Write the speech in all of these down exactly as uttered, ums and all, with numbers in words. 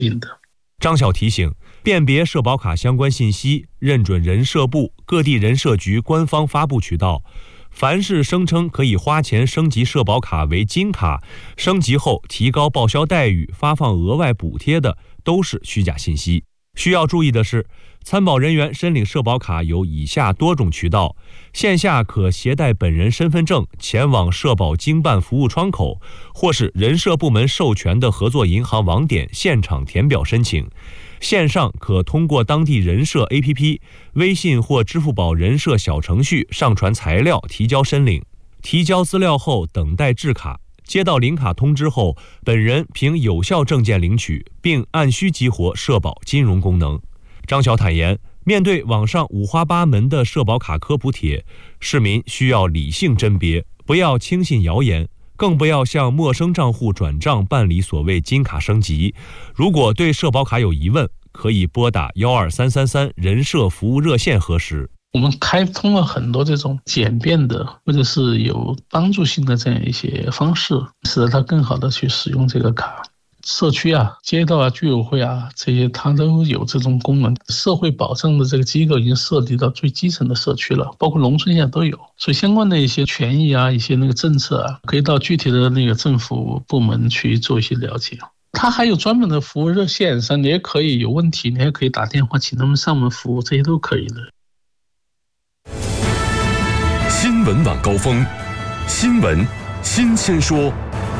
定的。 张晓提醒，辨别社保卡相关信息，认准人社部、各地人社局官方发布渠道。凡是声称可以花钱升级社保卡为金卡，升级后提高报销待遇、发放额外补贴的，都是虚假信息。需要注意的是，参保人员申领社保卡有以下多种渠道：线下可携带本人身份证前往社保经办服务窗口，或是人社部门授权的合作银行网点现场填表申请；线上可通过当地人社 A P P、微信或支付宝人社小程序上传材料提交申领。提交资料后等待制卡，接到领卡通知后，本人凭有效证件领取，并按需激活社保金融功能。张晓坦言，面对网上五花八门的社保卡科普帖，市民需要理性甄别，不要轻信谣言，更不要向陌生账户转账办理所谓金卡升级。如果对社保卡有疑问，可以拨打一二三三三人社服务热线核实。 我们开通了很多这种简便的或者是有帮助性的这样一些方式，使得它更好的去使用这个卡。社区啊、街道啊、居委会啊，这些它都有这种功能。社会保障的这个机构已经设立到最基层的社区了，包括农村现在都有。所以相关的一些权益啊、一些那个政策啊，可以到具体的那个政府部门去做一些了解。它还有专门的服务热线上，你也可以有问题，你还可以打电话请他们上门服务，这些都可以的。 新闻晚高峰，新闻新鲜说。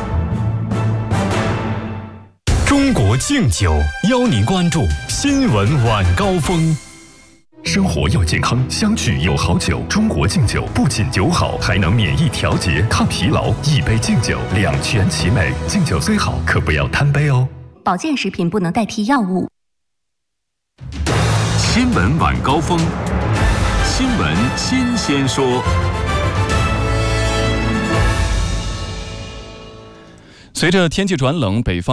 中国敬酒邀您关注新闻晚高峰。生活要健康，相聚有好酒。中国敬酒不仅酒好，还能免疫调节、抗疲劳。一杯敬酒，两全其美。敬酒虽好，可不要贪杯哦。 保健食品不能代替药物。 新闻晚高峰，新闻新鲜说。 随着天气转冷，北方